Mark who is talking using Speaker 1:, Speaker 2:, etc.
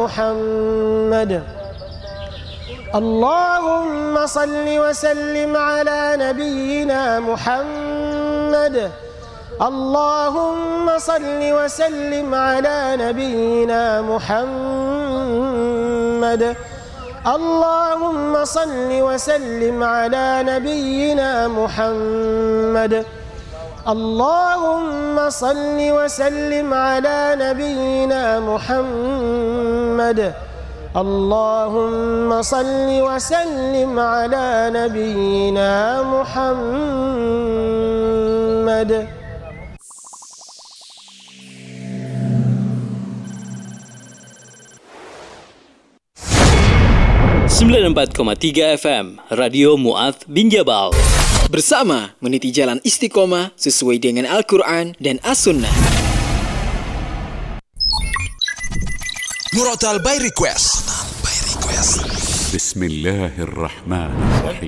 Speaker 1: محمد اللهم صل وسلم على نبينا محمد اللهم صل وسلم على نبينا محمد اللهم صل وسلم على نبينا محمد اللهم صل وسلم على نبينا محمد اللهم صل وسلم على نبينا محمد.
Speaker 2: 94,3 FM Radio Mu'adz bin Jabal.
Speaker 3: Bersama meniti jalan istiqomah sesuai dengan Al-Quran dan As-Sunnah.
Speaker 4: Murotal by Request.
Speaker 5: Bismillahirrahmanirrahim.